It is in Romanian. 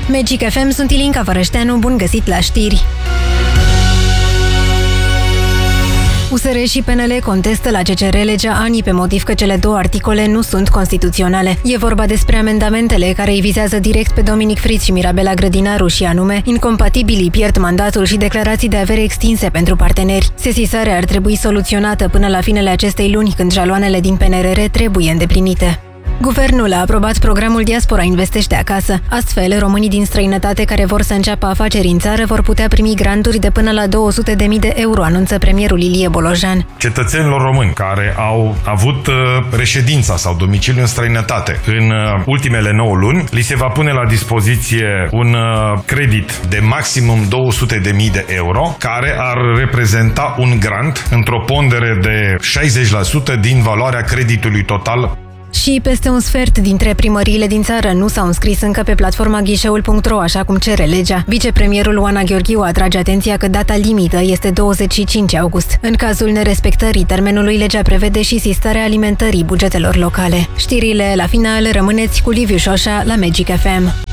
Magic FM, sunt Ilinca Vărășteanu, bun găsit la știri! USR și PNL contestă la CCR legea ANI pe motiv că cele două articole nu sunt constituționale. E vorba despre amendamentele care îi vizează direct pe Dominic Fritz și Mirabela Grădinaru și anume, incompatibilii pierd mandatul și declarații de avere extinse pentru parteneri. Sesizarea ar trebui soluționată până la finele acestei luni, când jaloanele din PNRR trebuie îndeplinite. Guvernul a aprobat programul Diaspora Investește Acasă. Astfel, românii din străinătate care vor să înceapă afaceri în țară vor putea primi granturi de până la 200.000 de euro, anunță premierul Ilie Bolojan. Cetățenilor români care au avut reședința sau domiciliu în străinătate în ultimele 9 luni, li se va pune la dispoziție un credit de maximum 200.000 de euro, care ar reprezenta un grant într-o pondere de 60% din valoarea creditului total. Și peste un sfert dintre primăriile din țară nu s-au înscris încă pe platforma ghișeul.ro, așa cum cere legea. Vicepremierul Oana Gheorghiu atrage atenția că data limită este 25 august. În cazul nerespectării termenului, legea prevede și sistarea alimentării bugetelor locale. Știrile la final, rămâneți cu Liviu Șoșa la Magic FM.